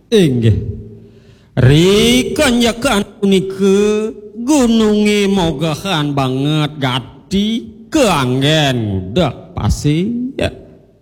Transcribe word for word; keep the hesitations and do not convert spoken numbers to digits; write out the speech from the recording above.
Inggih. Rika nyakan punike gununge mogahan banget gati keanggen dak pasti ya.